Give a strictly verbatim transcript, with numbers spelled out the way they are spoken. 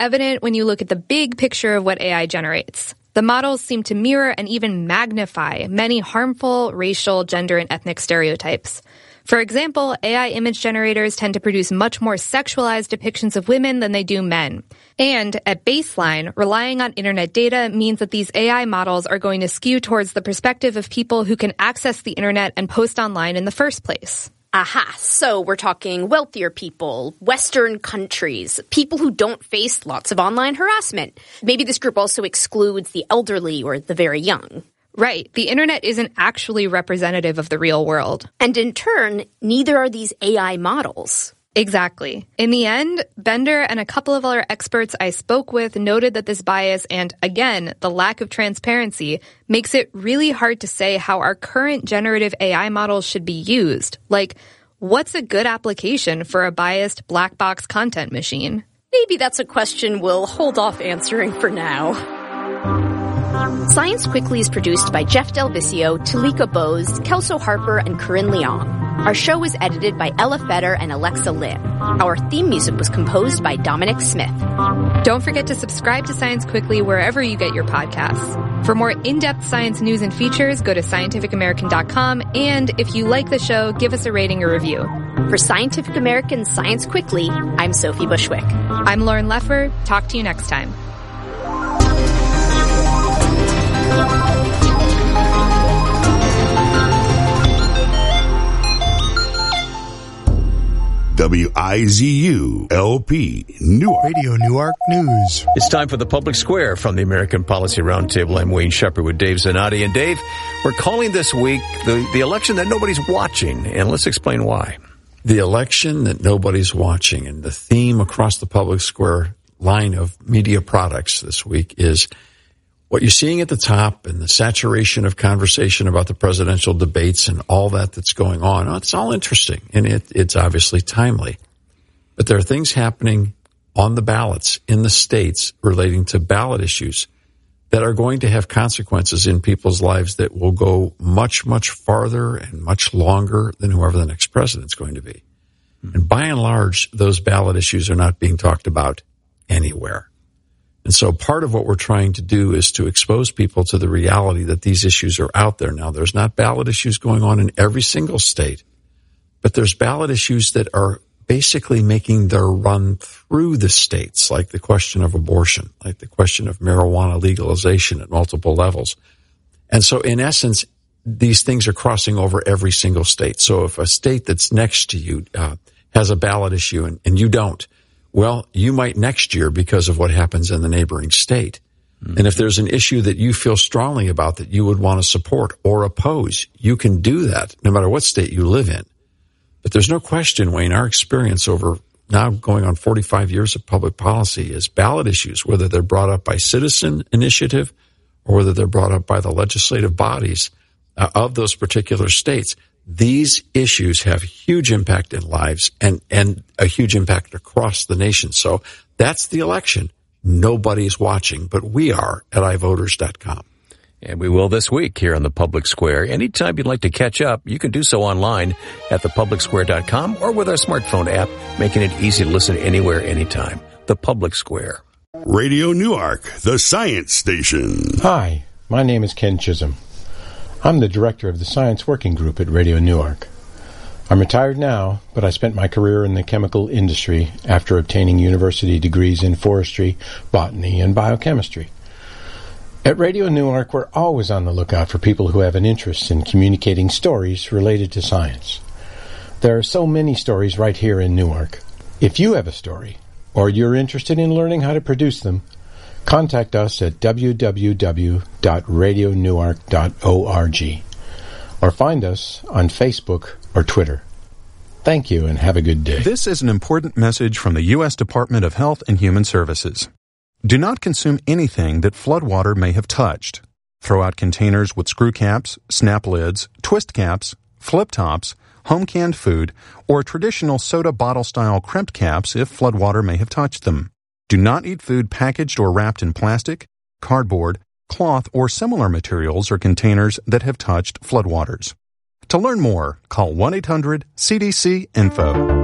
evident when you look at the big picture of what A I generates. The models seem to mirror and even magnify many harmful racial, gender, and ethnic stereotypes. For example, A I image generators tend to produce much more sexualized depictions of women than they do men. And at baseline, relying on internet data means that these A I models are going to skew towards the perspective of people who can access the internet and post online in the first place. Aha, so we're talking wealthier people, Western countries, people who don't face lots of online harassment. Maybe this group also excludes the elderly or the very young. Right. The internet isn't actually representative of the real world. And in turn, neither are these A I models. Exactly. In the end, Bender and a couple of other experts I spoke with noted that this bias and, again, the lack of transparency makes it really hard to say how our current generative A I models should be used. Like, what's a good application for a biased black box content machine? Maybe that's a question we'll hold off answering for now. Science Quickly is produced by Jeff Del Vicio, Talika Bose, Kelso Harper, and Corinne Leong. Our show was edited by Ella Fetter and Alexa Lim. Our theme music was composed by Dominic Smith. Don't forget to subscribe to Science Quickly wherever you get your podcasts. For more in-depth science news and features, go to scientific american dot com. And if you like the show, give us a rating or review. For Scientific American's Science Quickly, I'm Sophie Bushwick. I'm Lauren Leffer. Talk to you next time. W I Z U L P Newark. Radio Newark News. It's time for the Public Square from the American Policy Roundtable. I'm Wayne Shepherd with Dave Zanotti. And Dave, we're calling this week the, the election that nobody's watching, and let's explain why. The election that nobody's watching, and the theme across the Public Square line of media products this week is what you're seeing at the top and the saturation of conversation about the presidential debates and all that that's going on. Oh, it's all interesting, and it, it's obviously timely. But there are things happening on the ballots in the states relating to ballot issues that are going to have consequences in people's lives that will go much, much farther and much longer than whoever the next president's going to be. And by and large, those ballot issues are not being talked about anywhere. And so part of what we're trying to do is to expose people to the reality that these issues are out there. Now, there's not ballot issues going on in every single state, but there's ballot issues that are basically making their run through the states, like the question of abortion, like the question of marijuana legalization at multiple levels. And so in essence, these things are crossing over every single state. So if a state that's next to you uh, has a ballot issue and, and you don't, well, you might next year because of what happens in the neighboring state. Mm-hmm. And if there's an issue that you feel strongly about that you would want to support or oppose, you can do that no matter what state you live in. But there's no question, Wayne, our experience over now going on forty-five years of public policy is ballot issues, whether they're brought up by citizen initiative or whether they're brought up by the legislative bodies uh, of those particular states. These issues have huge impact in lives and, and a huge impact across the nation. So that's the election. Nobody's watching, but we are at i voters dot com. And we will this week here on the Public Square. Anytime you'd like to catch up, you can do so online at the public square dot com or with our smartphone app, making it easy to listen anywhere, anytime. The Public Square. Radio Newark, the science station. Hi, my name is Ken Chisholm. I'm the director of the Science Working Group at Radio Newark. I'm retired now, but I spent my career in the chemical industry after obtaining university degrees in forestry, botany, and biochemistry. At Radio Newark, we're always on the lookout for people who have an interest in communicating stories related to science. There are so many stories right here in Newark. If you have a story, or you're interested in learning how to produce them, contact us at w w w dot radio newark dot org or find us on Facebook or Twitter. Thank you and have a good day. This is an important message from the U S Department of Health and Human Services. Do not consume anything that floodwater may have touched. Throw out containers with screw caps, snap lids, twist caps, flip tops, home canned food, or traditional soda bottle-style crimped caps if floodwater may have touched them. Do not eat food packaged or wrapped in plastic, cardboard, cloth, or similar materials or containers that have touched floodwaters. To learn more, call one eight hundred C D C info.